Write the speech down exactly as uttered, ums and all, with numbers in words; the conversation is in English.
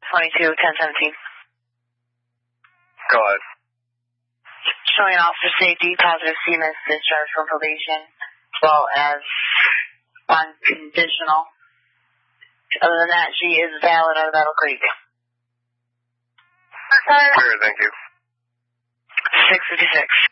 twenty-two ten seventeen. Go ahead. Showing officer safety, positive C M S discharge from probation, as well as unconditional. Other than that, she is valid out of Battle Creek. Clear, thank you. six fifty-six.